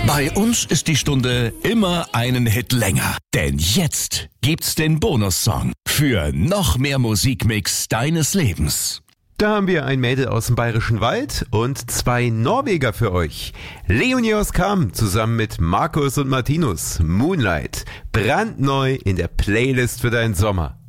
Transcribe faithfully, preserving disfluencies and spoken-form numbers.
Bei uns ist die Stunde immer einen Hit länger. Denn jetzt gibt's den Bonussong für noch mehr Musikmix deines Lebens. Da haben wir ein Mädel aus dem Bayerischen Wald und zwei Norweger für euch. Leonie aus Kam zusammen mit Markus und Martinus. Moonlight. Brandneu in der Playlist für deinen Sommer.